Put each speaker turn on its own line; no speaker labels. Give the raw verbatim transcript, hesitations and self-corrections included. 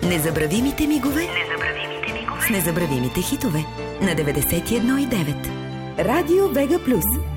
Незабравимите мигове. Незабравимите мигове. С незабравимите хитове на деветдесет и едно и девет. Радио Вега Плюс.